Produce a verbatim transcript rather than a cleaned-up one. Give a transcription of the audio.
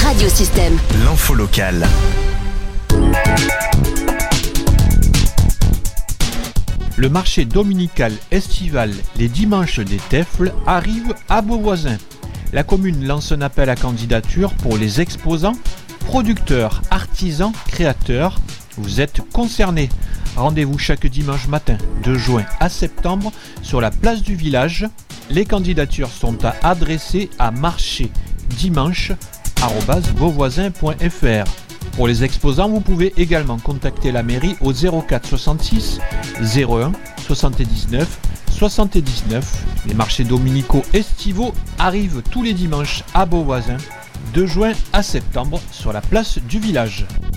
Radiosystème. L'info locale. Le marché dominical estival les dimanches des Teffles arrive à Beauvoisin. La commune lance un appel à candidature pour les exposants, producteurs, artisans, créateurs. Vous êtes concernés. Rendez-vous chaque dimanche matin, de juin à septembre, sur la place du village. Les candidatures sont à adresser à marché dimanche arobase beauvoisin point f r. Pour les exposants, vous pouvez également contacter la mairie au zéro quatre soixante-six zéro un soixante-dix-neuf soixante-dix-neuf. Les marchés dominicaux estivaux arrivent tous les dimanches à Beauvoisin, de juin à septembre, sur la place du village.